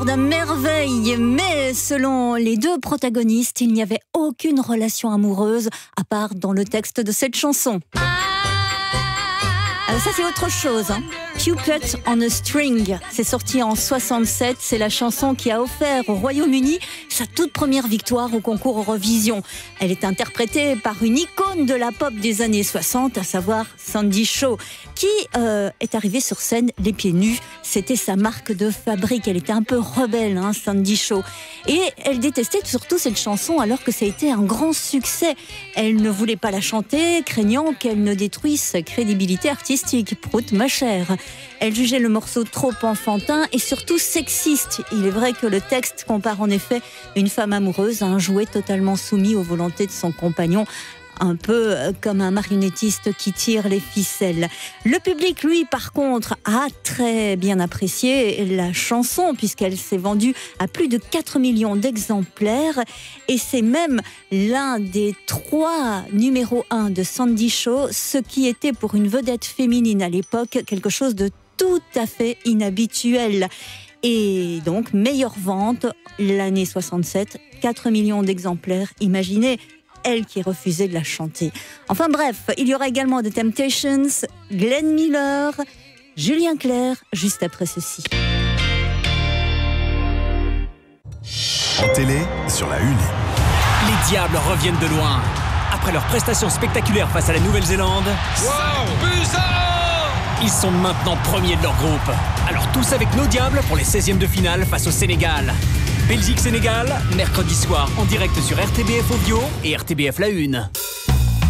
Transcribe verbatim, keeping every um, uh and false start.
D'un merveille, mais selon les deux protagonistes, il n'y avait aucune relation amoureuse à part dans le texte de cette chanson. Alors ça c'est autre chose, hein. Cupid on a String, c'est sorti en soixante-sept, c'est la chanson qui a offert au Royaume-Uni sa toute première victoire au concours Eurovision. Elle est interprétée par une icône de la pop des années soixante, à savoir Sandy Shaw, qui euh, est arrivée sur scène les pieds nus. C'était sa marque de fabrique, elle était un peu rebelle, hein, Sandy Shaw. Et elle détestait surtout cette chanson alors que ça a été un grand succès. Elle ne voulait pas la chanter, craignant qu'elle ne détruise sa crédibilité artistique. Prout ma chère. Elle jugeait le morceau trop enfantin et surtout sexiste. Il est vrai que le texte compare en effet une femme amoureuse à un jouet totalement soumis aux volontés de son compagnon, un peu comme un marionnettiste qui tire les ficelles. Le public, lui, par contre, a très bien apprécié la chanson puisqu'elle s'est vendue à plus de quatre millions d'exemplaires et c'est même l'un des trois numéros un de Sandy Shaw, ce qui était pour une vedette féminine à l'époque quelque chose de tout à fait inhabituel. Et donc, meilleure vente, l'année soixante-sept, quatre millions d'exemplaires, imaginez, elle qui refusait de la chanter. Enfin bref, il y aura également The Temptations, Glenn Miller, Julien Clerc, juste après ceci. En télé, sur la une. Les Diables reviennent de loin. Après leur prestation spectaculaire face à la Nouvelle-Zélande, Wow, ils sont maintenant premiers de leur groupe. Alors tous avec nos Diables pour les seizièmes de finale face au Sénégal. Belgique-Sénégal, mercredi soir en direct sur R T B F Audio et R T B F La Une.